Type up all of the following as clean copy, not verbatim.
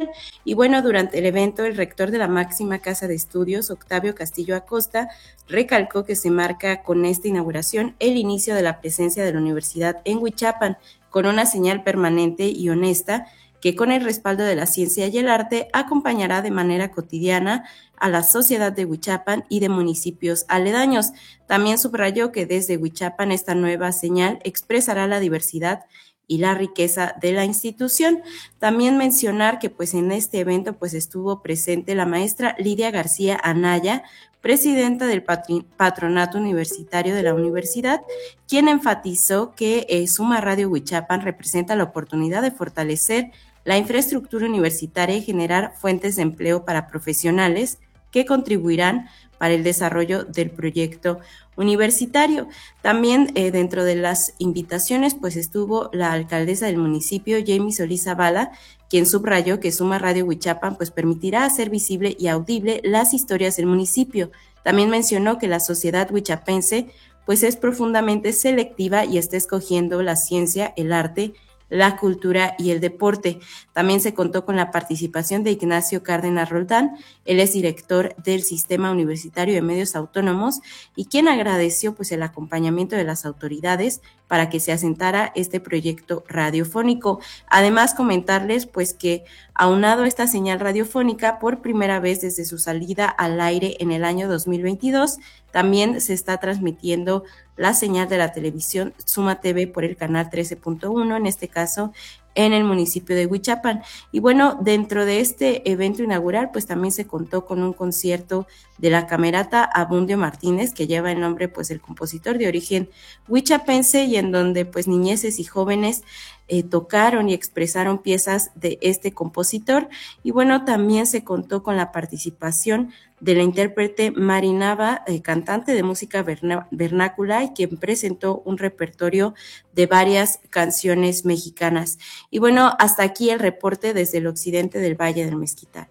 social. Y bueno, durante el evento, el rector de la máxima casa de estudios, Octavio Castillo Acosta, recalcó que se marca con esta inauguración el inicio de la presencia de la universidad en Huichapan, con una señal permanente y honesta que con el respaldo de la ciencia y el arte acompañará de manera cotidiana a la sociedad de Huichapan y de municipios aledaños. También subrayó que desde Huichapan esta nueva señal expresará la diversidad y la riqueza de la institución. También mencionar que pues en este evento pues estuvo presente la maestra Lidia García Anaya, presidenta del Patronato Universitario de la Universidad, quien enfatizó que Suma Radio Huichapan representa la oportunidad de fortalecer la infraestructura universitaria y generar fuentes de empleo para profesionales que contribuirán para el desarrollo del proyecto universitario. También dentro de las invitaciones pues estuvo la alcaldesa del municipio, Jamie Solís Zavala, quien subrayó que Suma Radio Huichapan pues permitirá hacer visible y audible las historias del municipio. También mencionó que la sociedad huichapense pues es profundamente selectiva y está escogiendo la ciencia, el arte, la cultura y el deporte. También se contó con la participación de Ignacio Cárdenas Roldán, él es director del Sistema Universitario de Medios Autónomos y quien agradeció pues el acompañamiento de las autoridades para que se asentara este proyecto radiofónico. Además, comentarles pues que aunado esta señal radiofónica por primera vez desde su salida al aire en el año 2022, también se está transmitiendo la señal de la televisión Suma TV por el canal 13.1, en este caso en el municipio de Huichapan. Y bueno, dentro de este evento inaugural, pues también se contó con un concierto de la camerata Abundio Martínez, que lleva el nombre pues el compositor de origen huichapense, y en donde pues niñeces y jóvenes tocaron y expresaron piezas de este compositor. Y bueno, también se contó con la participación de la intérprete Marinaba, cantante de música vernácula, y quien presentó un repertorio de varias canciones mexicanas. Y bueno, hasta aquí el reporte desde el occidente del Valle del Mezquital.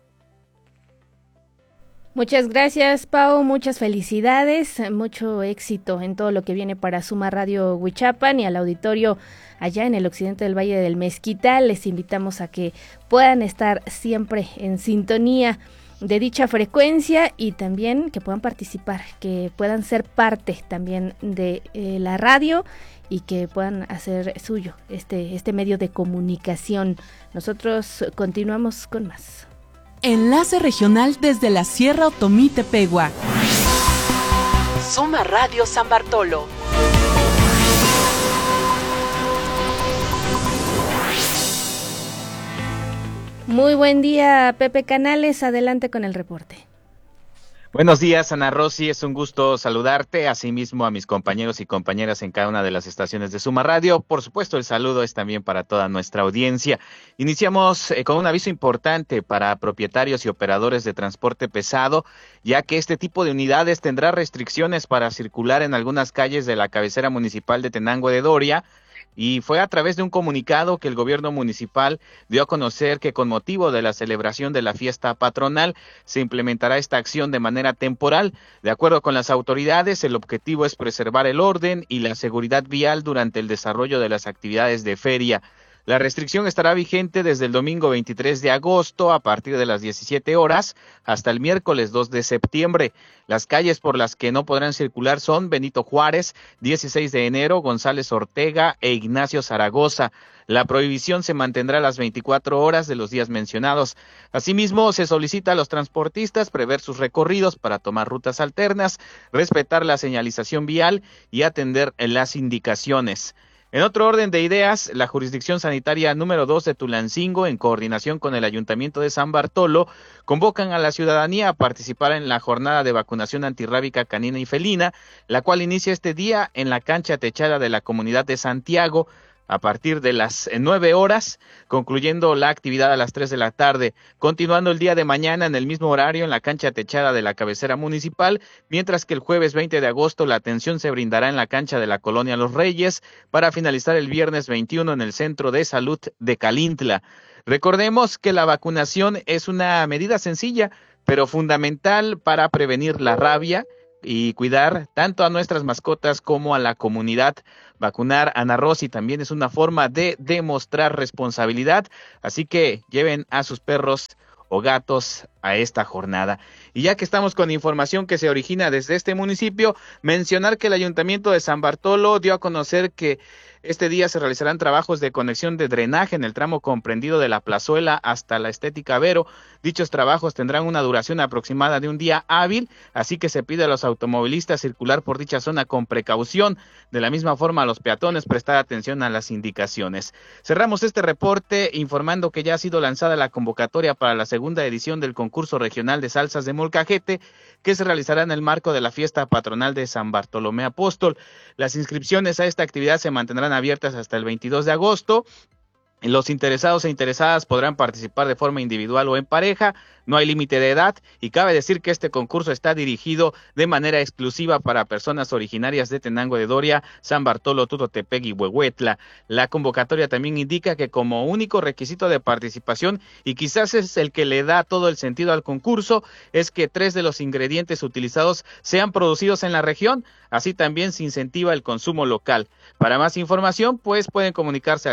Muchas gracias, Pau, muchas felicidades, mucho éxito en todo lo que viene para Suma Radio Huichapan y al auditorio allá en el occidente del Valle del Mezquital. Les invitamos a que puedan estar siempre en sintonía de dicha frecuencia y también que puedan participar, que puedan ser parte también de la radio y que puedan hacer suyo este medio de comunicación. Nosotros continuamos con más. Enlace regional desde la Sierra Otomí Tepehua. Suma Radio San Bartolo. Muy buen día, Pepe Canales, adelante con el reporte. Buenos días, Ana Rosy, es un gusto saludarte, asimismo a mis compañeros y compañeras en cada una de las estaciones de Suma Radio. Por supuesto, el saludo es también para toda nuestra audiencia. Iniciamos con un aviso importante para propietarios y operadores de transporte pesado, ya que este tipo de unidades tendrá restricciones para circular en algunas calles de la cabecera municipal de Tenango de Doria. Y fue a través de un comunicado que el gobierno municipal dio a conocer que con motivo de la celebración de la fiesta patronal se implementará esta acción de manera temporal. De acuerdo con las autoridades, el objetivo es preservar el orden y la seguridad vial durante el desarrollo de las actividades de feria. La restricción estará vigente desde el domingo 23 de agosto a partir de las 17 horas hasta el miércoles 2 de septiembre. Las calles por las que no podrán circular son Benito Juárez, 16 de enero, González Ortega e Ignacio Zaragoza. La prohibición se mantendrá a las 24 horas de los días mencionados. Asimismo, se solicita a los transportistas prever sus recorridos para tomar rutas alternas, respetar la señalización vial y atender las indicaciones. En otro orden de ideas, la Jurisdicción Sanitaria número 2 de Tulancingo, en coordinación con el Ayuntamiento de San Bartolo, convocan a la ciudadanía a participar en la jornada de vacunación antirrábica canina y felina, la cual inicia este día en la cancha techada de la comunidad de Santiago, a partir de las 9 horas, concluyendo la actividad a las 3 de la tarde, continuando el día de mañana en el mismo horario en la cancha techada de la cabecera municipal, mientras que el jueves 20 de agosto la atención se brindará en la cancha de la Colonia Los Reyes, para finalizar el viernes 21 en el Centro de Salud de Calintla. Recordemos que la vacunación es una medida sencilla, pero fundamental para prevenir la rabia, y cuidar tanto a nuestras mascotas como a la comunidad. Vacunar, Ana Rosy, también es una forma de demostrar responsabilidad, así que lleven a sus perros o gatos a esta jornada. Y ya que estamos con información que se origina desde este municipio, mencionar que el Ayuntamiento de San Bartolo dio a conocer que este día se realizarán trabajos de conexión de drenaje en el tramo comprendido de la Plazuela hasta la Estética Vero. Dichos trabajos tendrán una duración aproximada de un día hábil, así que se pide a los automovilistas circular por dicha zona con precaución. De la misma forma, a los peatones prestar atención a las indicaciones. Cerramos este reporte informando que ya ha sido lanzada la convocatoria para la segunda edición del concurso regional de salsas de Molcajete, que se realizará en el marco de la fiesta patronal de San Bartolomé Apóstol. Las inscripciones a esta actividad se mantendrán abiertas hasta el 22 de agosto. Los interesados e interesadas podrán participar de forma individual o en pareja, no hay límite de edad y cabe decir que este concurso está dirigido de manera exclusiva para personas originarias de Tenango de Doria, San Bartolo, Tutotepec y Huehuetla. La convocatoria también indica que como único requisito de participación, y quizás es el que le da todo el sentido al concurso, es que 3 de los ingredientes utilizados sean producidos en la región, así también se incentiva el consumo local. Para más información, pues pueden comunicarse al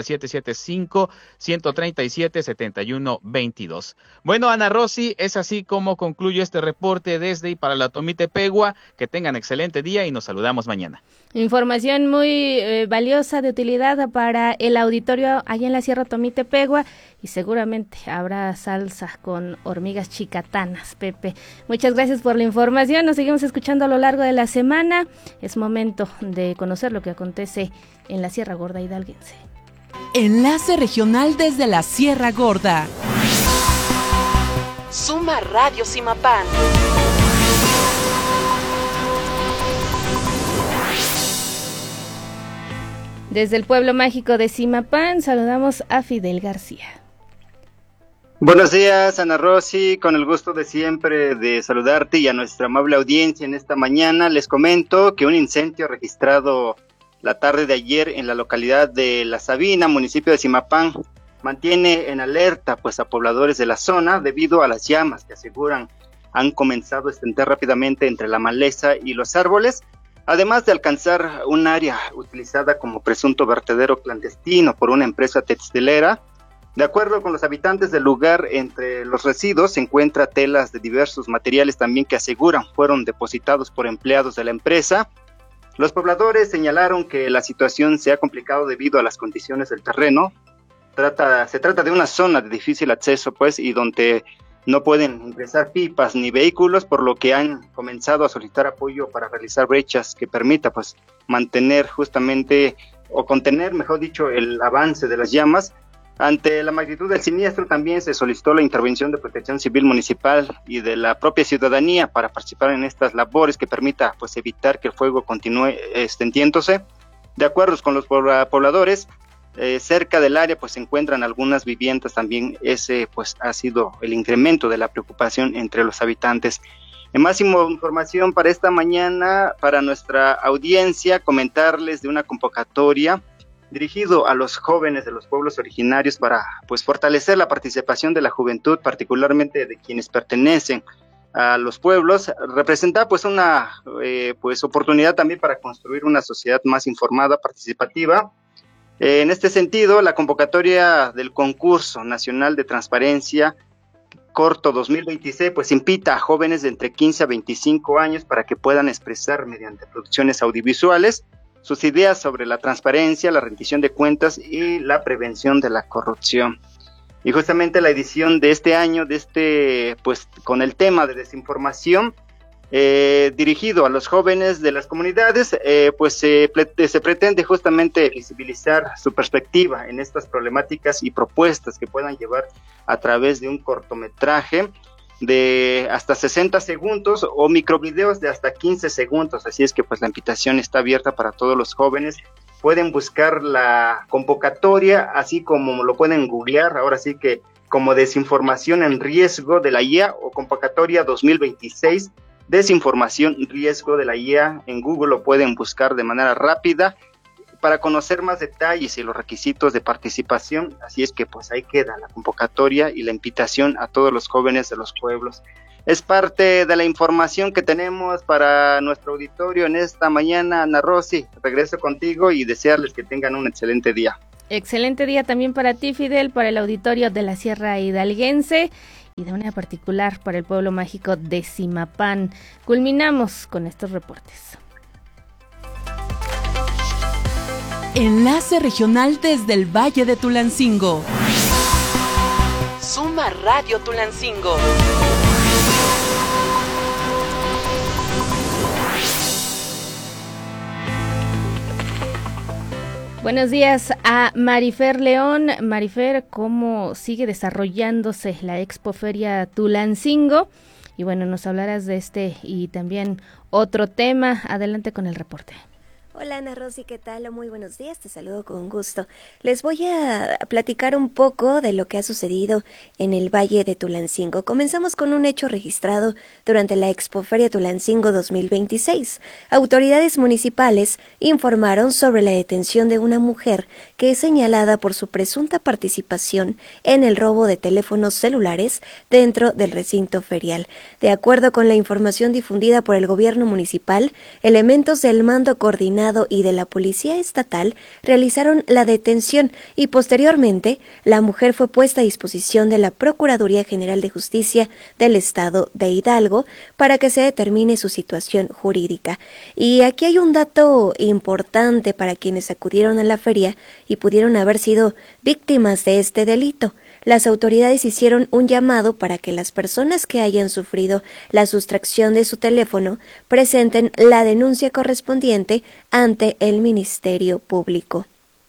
775-137-7122. Bueno, Ana Rosy, es así como concluyo este reporte desde y para la Tomitepegua. Que tengan excelente día y nos saludamos mañana. Información muy valiosa, de utilidad para el auditorio allá en la Sierra Tomitepegua, y seguramente habrá salsa con hormigas chicatanas, Pepe. Muchas gracias por la información, nos seguimos escuchando a lo largo de la semana. Es momento de conocer lo que acontece en la Sierra Gorda hidalguense. Enlace regional desde la Sierra Gorda. Suma Radio Simapán. Desde el pueblo mágico de Simapán saludamos a Fidel García. Buenos días, Ana Rosy, con el gusto de siempre de saludarte y a nuestra amable audiencia en esta mañana. Les comento que un incendio registrado la tarde de ayer en la localidad de La Sabina, municipio de Simapán, mantiene en alerta pues a pobladores de la zona debido a las llamas que aseguran han comenzado a extender rápidamente entre la maleza y los árboles, además de alcanzar un área utilizada como presunto vertedero clandestino por una empresa textilera. De acuerdo con los habitantes del lugar, entre los residuos se encuentra telas de diversos materiales también que aseguran fueron depositados por empleados de la empresa. Los pobladores señalaron que la situación se ha complicado debido a las condiciones del terreno. Se trata de una zona de difícil acceso, pues, y donde no pueden ingresar pipas ni vehículos, por lo que han comenzado a solicitar apoyo para realizar brechas que permita, pues, mantener justamente, o contener, mejor dicho, el avance de las llamas. Ante la magnitud del siniestro, también se solicitó la intervención de Protección Civil Municipal y de la propia ciudadanía para participar en estas labores que permita, pues, evitar que el fuego continúe extendiéndose. De acuerdo con los pobladores, cerca del área pues se encuentran algunas viviendas también. Ese pues ha sido el incremento de la preocupación entre los habitantes. En más información para esta mañana, para nuestra audiencia, comentarles de una convocatoria dirigido a los jóvenes de los pueblos originarios para pues fortalecer la participación de la juventud, particularmente de quienes pertenecen a los pueblos. Representa pues una pues oportunidad también para construir una sociedad más informada, participativa. En este sentido, la convocatoria del Concurso Nacional de Transparencia Corto 2026 pues invita a jóvenes de entre 15 a 25 años para que puedan expresar mediante producciones audiovisuales sus ideas sobre la transparencia, la rendición de cuentas y la prevención de la corrupción. Y justamente la edición de este año, pues con el tema de desinformación, dirigido a los jóvenes de las comunidades, pues se pretende justamente visibilizar su perspectiva en estas problemáticas y propuestas que puedan llevar a través de un cortometraje de hasta 60 segundos o microvideos de hasta 15 segundos. Así es que pues la invitación está abierta para todos los jóvenes. Pueden buscar la convocatoria, así como lo pueden googlear, ahora sí que como Desinformación en Riesgo de la IA o Convocatoria 2026, Desinformación, riesgo de la IA. En Google lo pueden buscar de manera rápida para conocer más detalles y los requisitos de participación. Así es que pues ahí queda la convocatoria y la invitación a todos los jóvenes de los pueblos. Es parte de la información que tenemos para nuestro auditorio en esta mañana. Ana Rosy, regreso contigo y desearles que tengan un excelente día. Excelente día también para ti, Fidel, para el auditorio de la Sierra Hidalguense y de manera particular para el pueblo mágico de Zimapán. Culminamos con estos reportes. Enlace regional desde el Valle de Tulancingo. Suma Radio Tulancingo. Buenos días a Marifer León. Marifer, ¿cómo sigue desarrollándose la Expoferia Tulancingo? Y bueno, nos hablarás de este y también otro tema. Adelante con el reporte. Hola Ana Rosy, ¿qué tal? Muy buenos días, te saludo con gusto. Les voy a platicar un poco de lo que ha sucedido en el Valle de Tulancingo. Comenzamos con un hecho registrado durante la Expoferia Tulancingo 2026. Autoridades municipales informaron sobre la detención de una mujer que es señalada por su presunta participación en el robo de teléfonos celulares dentro del recinto ferial. De acuerdo con la información difundida por el gobierno municipal, elementos del mando coordinado y de la Policía Estatal realizaron la detención y posteriormente la mujer fue puesta a disposición de la Procuraduría General de Justicia del Estado de Hidalgo para que se determine su situación jurídica. Y aquí hay un dato importante para quienes acudieron a la feria y pudieron haber sido víctimas de este delito. Las autoridades hicieron un llamado para que las personas que hayan sufrido la sustracción de su teléfono presenten la denuncia correspondiente ante el Ministerio Público.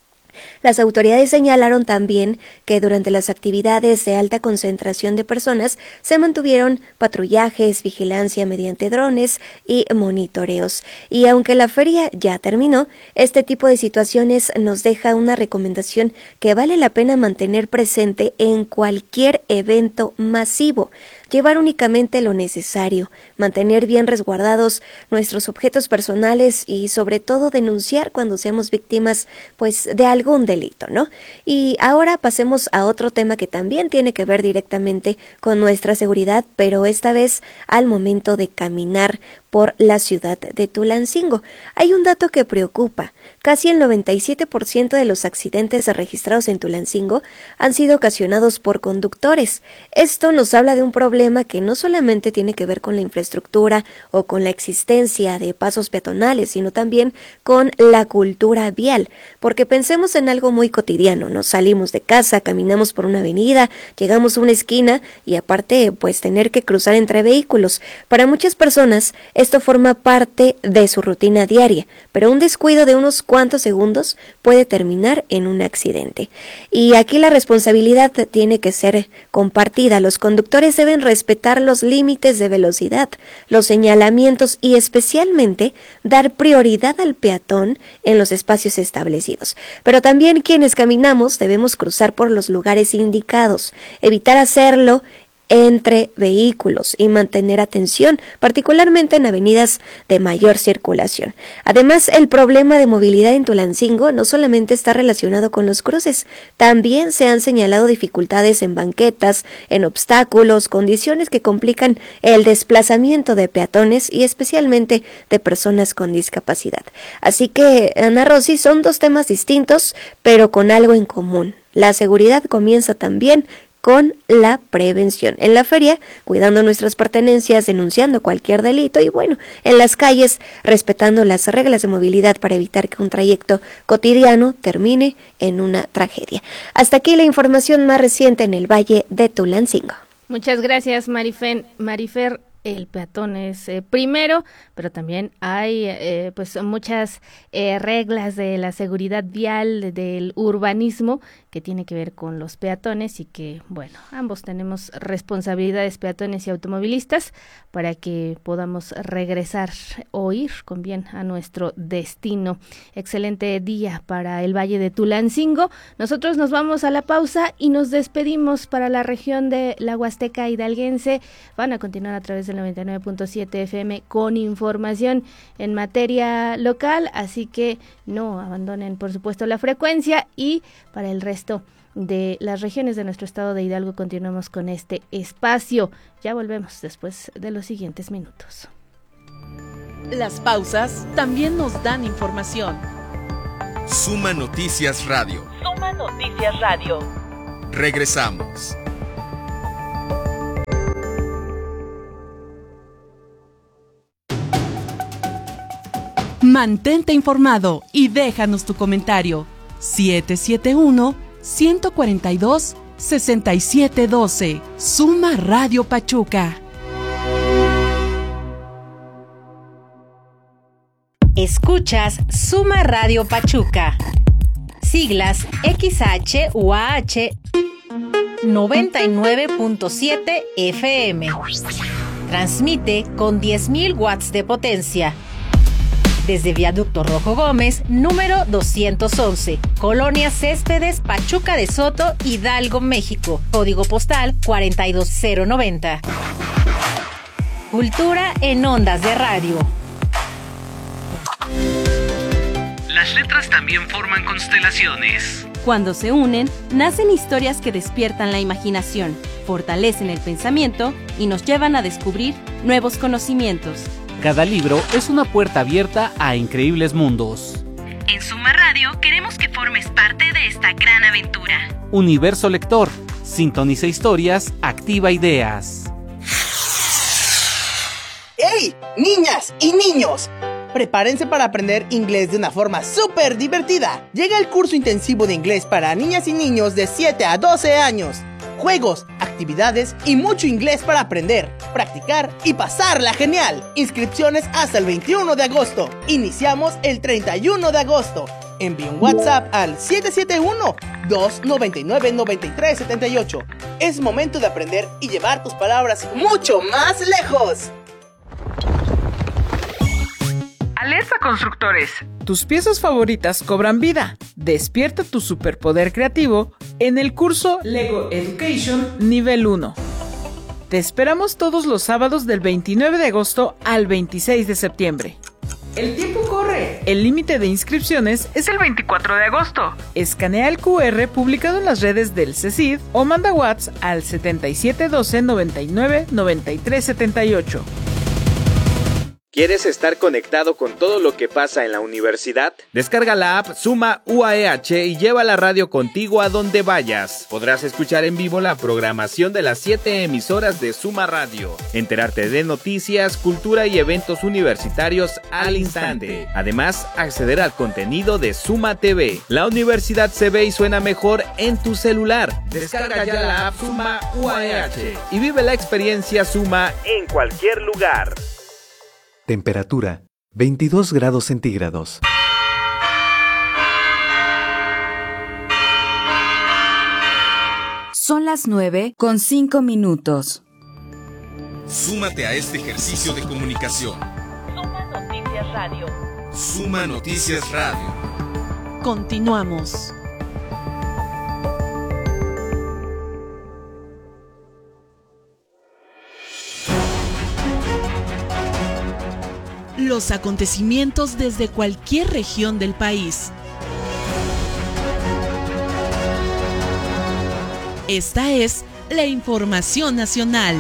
Las autoridades señalaron también que durante las actividades de alta concentración de personas se mantuvieron patrullajes, vigilancia mediante drones y monitoreos. Y aunque la feria ya terminó, este tipo de situaciones nos deja una recomendación que vale la pena mantener presente en cualquier evento masivo. Llevar únicamente lo necesario, mantener bien resguardados nuestros objetos personales y sobre todo denunciar cuando seamos víctimas pues de algún delito, ¿no? Y ahora pasemos a otro tema que también tiene que ver directamente con nuestra seguridad, pero esta vez al momento de caminar por la ciudad de Tulancingo. Hay un dato que preocupa. Casi el 97% de los accidentes registrados en Tulancingo han sido ocasionados por conductores. Esto nos habla de un problema que no solamente tiene que ver con la infraestructura o con la existencia de pasos peatonales, sino también con la cultura vial. Porque pensemos en algo muy cotidiano, ¿no? Salimos de casa, caminamos por una avenida, llegamos a una esquina y aparte, pues tener que cruzar entre vehículos. Para muchas personas, esto forma parte de su rutina diaria, pero un descuido de unos cuantos segundos puede terminar en un accidente. Y aquí la responsabilidad tiene que ser compartida. Los conductores deben respetar los límites de velocidad, los señalamientos y especialmente dar prioridad al peatón en los espacios establecidos. Pero también quienes caminamos debemos cruzar por los lugares indicados, evitar hacerlo entre vehículos y mantener atención, particularmente en avenidas de mayor circulación. Además, el problema de movilidad en Tulancingo no solamente está relacionado con los cruces, también se han señalado dificultades en banquetas, en obstáculos, condiciones que complican el desplazamiento de peatones y especialmente de personas con discapacidad. Así que, Ana Rosy, son dos temas distintos, pero con algo en común. La seguridad comienza también con la prevención. En la feria, cuidando nuestras pertenencias, denunciando cualquier delito y bueno, en las calles, respetando las reglas de movilidad para evitar que un trayecto cotidiano termine en una tragedia. Hasta aquí la información más reciente en el Valle de Tulancingo. Muchas gracias, Marifer. El peatón es primero, pero también hay pues muchas reglas de la seguridad vial, del urbanismo, que tiene que ver con los peatones y que, bueno, ambos tenemos responsabilidades, peatones y automovilistas, para que podamos regresar o ir con bien a nuestro destino. Excelente día para el Valle de Tulancingo. Nosotros nos vamos a la pausa y nos despedimos para la región de la Huasteca hidalguense. Van a continuar a través del 99.7 FM con información en materia local, así que no abandonen, por supuesto, la frecuencia y para el resto de las regiones de nuestro estado de Hidalgo. Continuamos con este espacio. Ya volvemos después de los siguientes minutos. Las pausas también nos dan información. Suma Noticias Radio. Suma Noticias Radio. Regresamos. Mantente informado y déjanos tu comentario. 771-142-6712. Suma Radio Pachuca. Escuchas Suma Radio Pachuca. Siglas XHUAH 99.7 FM. Transmite con 10.000 watts de potencia. Desde Viaducto Rojo Gómez, número 211, Colonia Céspedes, Pachuca de Soto, Hidalgo, México. Código postal 42090. Cultura en ondas de radio. Las letras también forman constelaciones. Cuando se unen, nacen historias que despiertan la imaginación, fortalecen el pensamiento y nos llevan a descubrir nuevos conocimientos. Cada libro es una puerta abierta a increíbles mundos. En Suma Radio queremos que formes parte de esta gran aventura. Universo Lector. Sintoniza historias, activa ideas. ¡Hey! Niñas y niños, prepárense para aprender inglés de una forma súper divertida. Llega el curso intensivo de inglés para niñas y niños de 7 a 12 años. Juegos, actividades y mucho inglés para aprender, practicar y pasarla genial. Inscripciones hasta el 21 de agosto. Iniciamos el 31 de agosto. Envía un WhatsApp al 771-299-9378. Es momento de aprender y llevar tus palabras mucho más lejos. Alerta constructores, tus piezas favoritas cobran vida. Despierta tu superpoder creativo en el curso Lego Education Nivel 1. Te esperamos todos los sábados del 29 de agosto al 26 de septiembre. El tiempo corre. El límite de inscripciones es el 24 de agosto. Escanea el QR publicado en las redes del CECID o manda WhatsApp al 7712 99 93 78. ¿Quieres estar conectado con todo lo que pasa en la universidad? Descarga la app Suma UAEH y lleva la radio contigo a donde vayas. Podrás escuchar en vivo la programación de las 7 emisoras de Suma Radio, enterarte de noticias, cultura y eventos universitarios al instante. Además, acceder al contenido de Suma TV. La universidad se ve y suena mejor en tu celular. Descarga ya la app Suma UAEH y vive la experiencia Suma en cualquier lugar. Temperatura 22 grados centígrados. Son las 9:05. Súmate a este ejercicio de comunicación. Suma Noticias Radio. Suma Noticias Radio. Continuamos. Los acontecimientos desde cualquier región del país. Esta es la información nacional.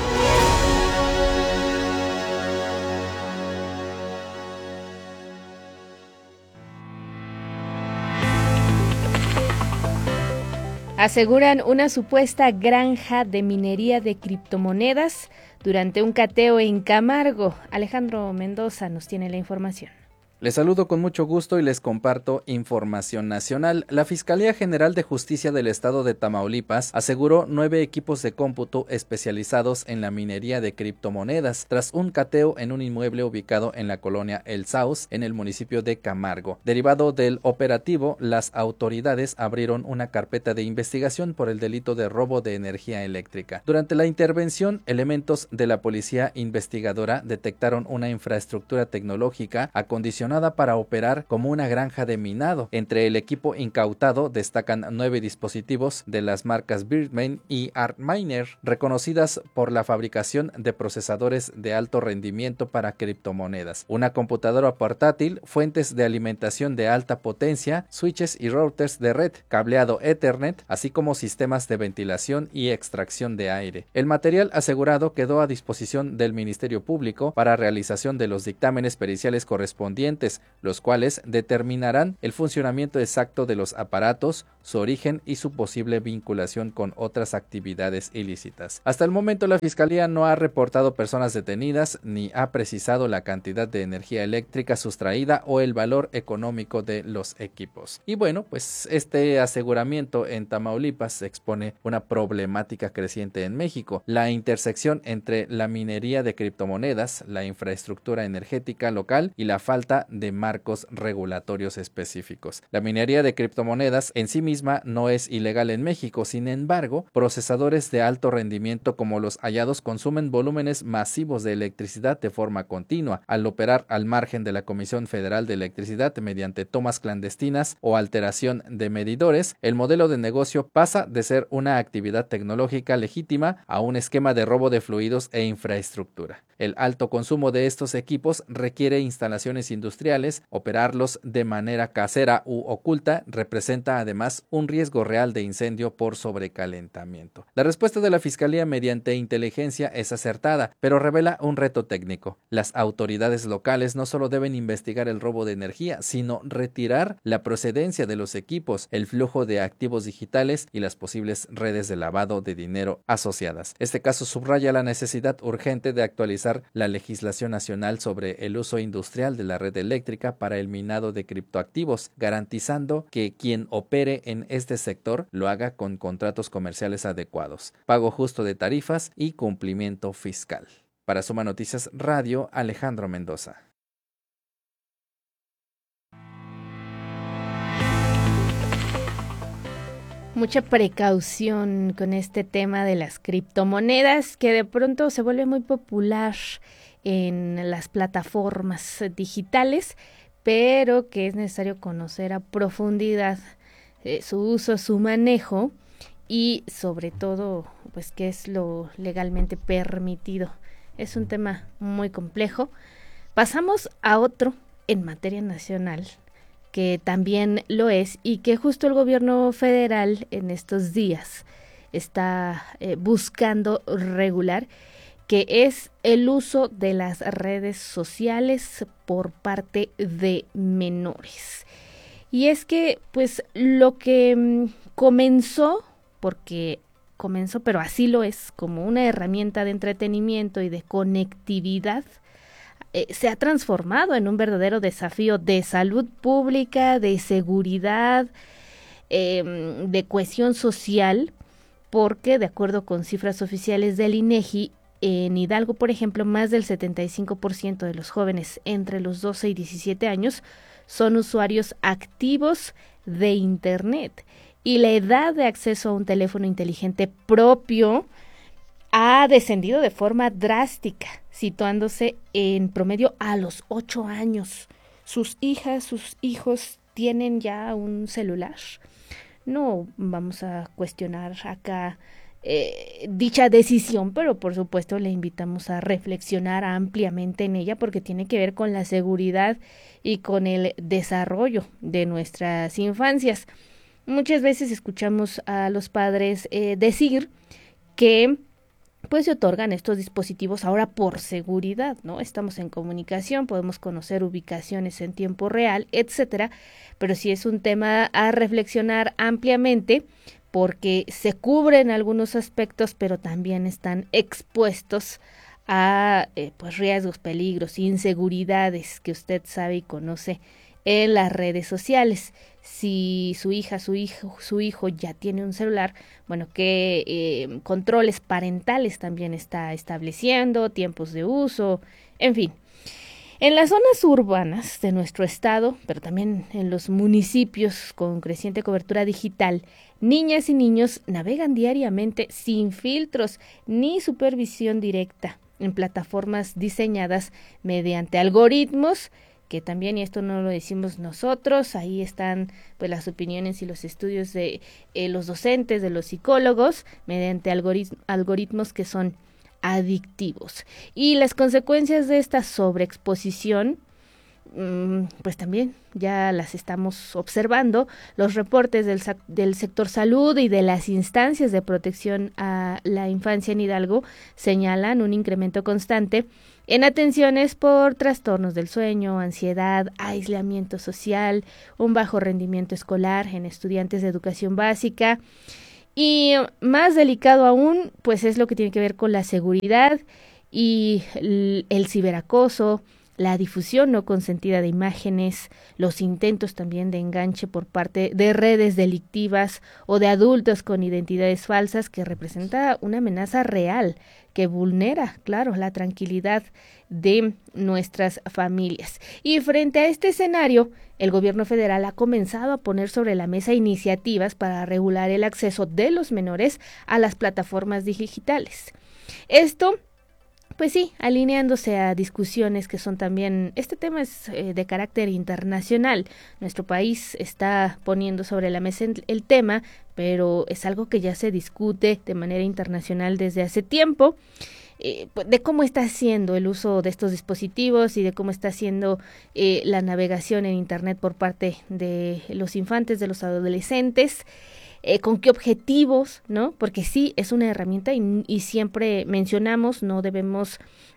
Aseguran una supuesta granja de minería de criptomonedas durante un cateo en Camargo. Alejandro Mendoza nos tiene la información. Les saludo con mucho gusto y les comparto información nacional. La Fiscalía General de Justicia del Estado de Tamaulipas aseguró 9 equipos de cómputo especializados en la minería de criptomonedas tras un cateo en un inmueble ubicado en la colonia El Sauz, en el municipio de Camargo. Derivado del operativo, las autoridades abrieron una carpeta de investigación por el delito de robo de energía eléctrica. Durante la intervención, elementos de la policía investigadora detectaron una infraestructura tecnológica acondicionada acondicionada para operar como una granja de minado. Entre el equipo incautado destacan 9 dispositivos de las marcas Birdman y Antminer, reconocidas por la fabricación de procesadores de alto rendimiento para criptomonedas, una computadora portátil, fuentes de alimentación de alta potencia, switches y routers de red, cableado Ethernet, así como sistemas de ventilación y extracción de aire. El material asegurado quedó a disposición del Ministerio Público para realización de los dictámenes periciales correspondientes, los cuales determinarán el funcionamiento exacto de los aparatos, su origen y su posible vinculación con otras actividades ilícitas. Hasta el momento la Fiscalía no ha reportado personas detenidas ni ha precisado la cantidad de energía eléctrica sustraída o el valor económico de los equipos. Y bueno, pues este aseguramiento en Tamaulipas expone una problemática creciente en México: la intersección entre la minería de criptomonedas, la infraestructura energética local y la falta de marcos regulatorios específicos. La minería de criptomonedas en sí misma no es ilegal en México, sin embargo, procesadores de alto rendimiento como los hallados consumen volúmenes masivos de electricidad de forma continua. Al operar al margen de la Comisión Federal de Electricidad mediante tomas clandestinas o alteración de medidores, el modelo de negocio pasa de ser una actividad tecnológica legítima a un esquema de robo de fluidos e infraestructura. El alto consumo de estos equipos requiere instalaciones industriales. Operarlos de manera casera u oculta representa además un riesgo real de incendio por sobrecalentamiento. La respuesta de la Fiscalía mediante inteligencia es acertada, pero revela un reto técnico. Las autoridades locales no solo deben investigar el robo de energía, sino retirar la procedencia de los equipos, el flujo de activos digitales y las posibles redes de lavado de dinero asociadas. Este caso subraya la necesidad urgente de actualizar la legislación nacional sobre el uso industrial de la red eléctrica para el minado de criptoactivos, garantizando que quien opere en este sector lo haga con contratos comerciales adecuados, pago justo de tarifas y cumplimiento fiscal. Para Suma Noticias Radio, Alejandro Mendoza. Mucha precaución con este tema de las criptomonedas, que de pronto se vuelve muy popular en las plataformas digitales, pero que es necesario conocer a profundidad su uso, su manejo y sobre todo pues qué es lo legalmente permitido. Es un tema muy complejo. Pasamos a otro en materia nacional, que también lo es y que justo el gobierno federal en estos días está buscando regular, que es el uso de las redes sociales por parte de menores. Y es que pues lo que comenzó, pero así lo es, como una herramienta de entretenimiento y de conectividad, se ha transformado en un verdadero desafío de salud pública, de seguridad, de cohesión social, porque de acuerdo con cifras oficiales del INEGI, en Hidalgo, por ejemplo, más del 75% de los jóvenes entre los 12 y 17 años son usuarios activos de Internet, y la edad de acceso a un teléfono inteligente propio ha descendido de forma drástica, situándose en promedio a los 8 años. Sus hijas, sus hijos tienen ya un celular. No vamos a cuestionar acá dicha decisión, pero por supuesto le invitamos a reflexionar ampliamente en ella, porque tiene que ver con la seguridad y con el desarrollo de nuestras infancias. Muchas veces escuchamos a los padres decir que pues se otorgan estos dispositivos ahora por seguridad, ¿no? Estamos en comunicación, podemos conocer ubicaciones en tiempo real, etcétera, pero sí es un tema a reflexionar ampliamente, porque se cubren algunos aspectos, pero también están expuestos a pues riesgos, peligros, inseguridades que usted sabe y conoce en las redes sociales. Si su hija, su hijo ya tiene un celular, bueno, qué controles parentales también está estableciendo, tiempos de uso, en fin. En las zonas urbanas de nuestro estado, pero también en los municipios con creciente cobertura digital, niñas y niños navegan diariamente sin filtros ni supervisión directa en plataformas diseñadas mediante algoritmos que también, y esto no lo decimos nosotros, ahí están pues las opiniones y los estudios de los docentes, de los psicólogos, mediante algoritmos que son adictivos. Y las consecuencias de esta sobreexposición, pues también ya las estamos observando. Los reportes del sector salud y de las instancias de protección a la infancia en Hidalgo señalan un incremento constante en atenciones por trastornos del sueño, ansiedad, aislamiento social, un bajo rendimiento escolar en estudiantes de educación básica. Y más delicado aún, pues es lo que tiene que ver con la seguridad y el ciberacoso, la difusión no consentida de imágenes, los intentos también de enganche por parte de redes delictivas o de adultos con identidades falsas, que representa una amenaza real que vulnera, claro, la tranquilidad de nuestras familias. Y frente a este escenario, el gobierno federal ha comenzado a poner sobre la mesa iniciativas para regular el acceso de los menores a las plataformas digitales. Esto, pues sí, alineándose a discusiones que son también, este tema es de carácter internacional. Nuestro país está poniendo sobre la mesa el tema, pero es algo que ya se discute de manera internacional desde hace tiempo, de cómo está siendo el uso de estos dispositivos y de cómo está siendo la navegación en Internet por parte de los infantes, de los adolescentes. Con qué objetivos, ¿no? Porque sí, es una herramienta y siempre mencionamos, no debemos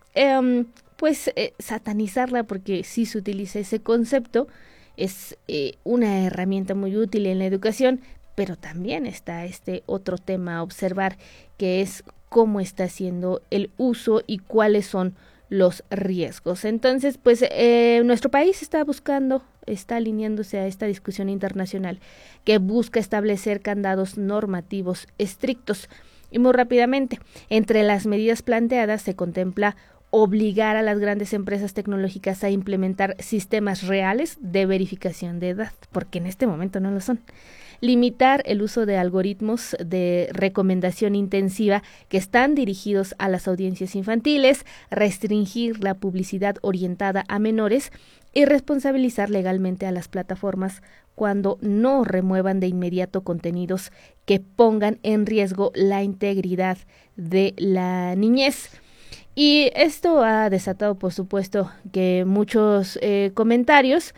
satanizarla, porque sí se utiliza ese concepto, es una herramienta muy útil en la educación, pero también está este otro tema a observar, que es cómo está haciendo el uso y cuáles son los riesgos. Entonces, pues nuestro país está alineándose a esta discusión internacional que busca establecer candados normativos estrictos. Y muy rápidamente, entre las medidas planteadas se contempla obligar a las grandes empresas tecnológicas a implementar sistemas reales de verificación de edad, porque en este momento no lo son. Limitar el uso de algoritmos de recomendación intensiva que están dirigidos a las audiencias infantiles, restringir la publicidad orientada a menores y responsabilizar legalmente a las plataformas cuando no remuevan de inmediato contenidos que pongan en riesgo la integridad de la niñez. Y esto ha desatado, por supuesto, que muchos comentarios,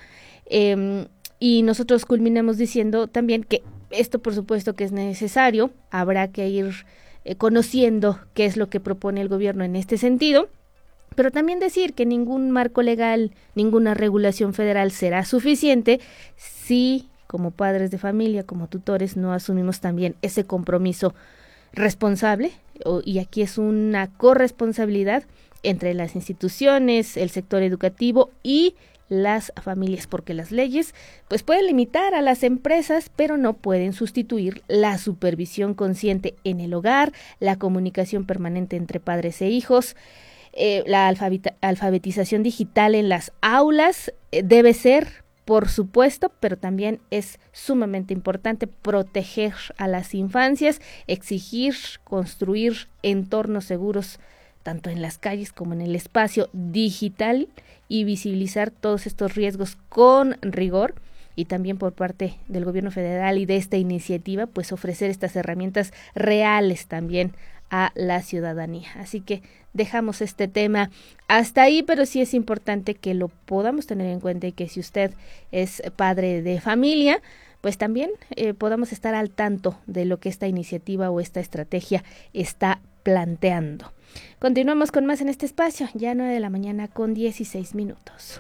y nosotros culminamos diciendo también que esto, por supuesto, que es necesario. Habrá que ir conociendo qué es lo que propone el gobierno en este sentido, pero también decir que ningún marco legal, ninguna regulación federal será suficiente si, como padres de familia, como tutores, no asumimos también ese compromiso responsable, y aquí es una corresponsabilidad entre las instituciones, el sector educativo y las familias, porque las leyes pues pueden limitar a las empresas, pero no pueden sustituir la supervisión consciente en el hogar, la comunicación permanente entre padres e hijos. La alfabetización digital en las aulas debe ser, por supuesto, pero también es sumamente importante proteger a las infancias, exigir, construir entornos seguros tanto en las calles como en el espacio digital, y visibilizar todos estos riesgos con rigor. Y también por parte del gobierno federal y de esta iniciativa, pues ofrecer estas herramientas reales también a la ciudadanía. Así que dejamos este tema hasta ahí, pero sí es importante que lo podamos tener en cuenta, y que si usted es padre de familia, pues también podamos estar al tanto de lo que esta iniciativa o esta estrategia está planteando. Continuamos con más en este espacio, ya 9 de la mañana con 16 minutos.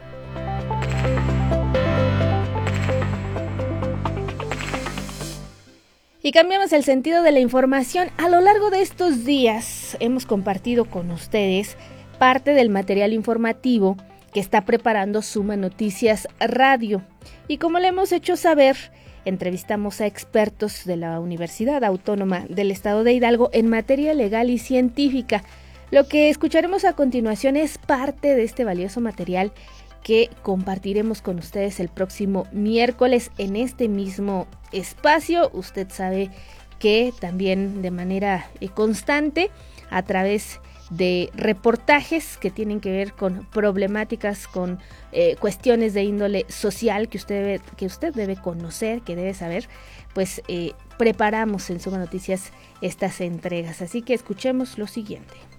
Y cambiamos el sentido de la información. A lo largo de estos días hemos compartido con ustedes parte del material informativo que está preparando Suma Noticias Radio. Y como le hemos hecho saber, entrevistamos a expertos de la Universidad Autónoma del Estado de Hidalgo en materia legal y científica. Lo que escucharemos a continuación es parte de este valioso material que compartiremos con ustedes el próximo miércoles en este mismo espacio. Usted sabe que también de manera constante, a través de reportajes que tienen que ver con problemáticas, con cuestiones de índole social que usted debe conocer, que debe saber. Pues preparamos en Suma Noticias estas entregas, así que escuchemos lo siguiente.